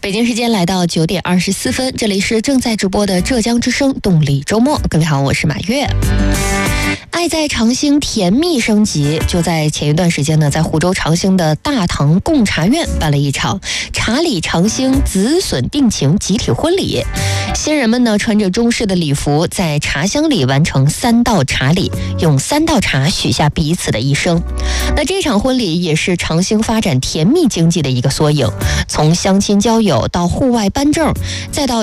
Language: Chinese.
北京时间来到9点24分，这里是正在直播的浙江之声动力周末。各位好，我是马月。爱在长兴甜蜜升级，就在前一段时间呢，在湖州长兴的大唐贡茶院办了一场茶里长兴子孙定情集体婚礼。新人们呢穿着中式的礼服，在茶香里完成3道茶礼，用3道茶许下彼此的一生。那这场婚礼也是长兴发展甜蜜经济的一个缩影，从相亲交友到户外颁证，再到